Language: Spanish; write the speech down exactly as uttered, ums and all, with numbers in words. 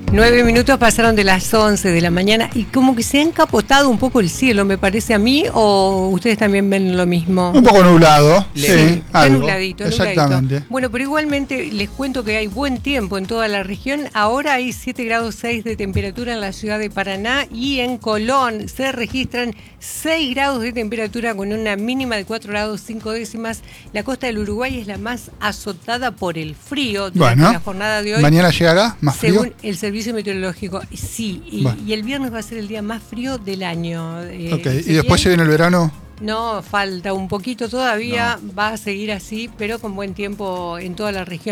Nueve minutos pasaron de las once de la mañana y como que se ha encapotado un poco el cielo, me parece a mí, o ustedes también ven lo mismo. Un poco nublado, sí, sí, está algo. nubladito, Exactamente. nubladito. Bueno, pero igualmente les cuento que hay buen tiempo en toda la región. Ahora hay siete grados seis de temperatura en la ciudad de Paraná y en Colón se registran seis grados de temperatura con una mínima de cuatro grados cinco décimas. La costa del Uruguay es la más azotada por el frío durante bueno, la jornada de hoy. ¿Mañana llegará más frío? Según el servicio meteorológico, sí, y, bueno. y el viernes va a ser el día más frío del año. Eh, ok, ¿y después bien? se viene el verano? No, falta un poquito todavía, no. Va a seguir así, pero con buen tiempo en toda la región.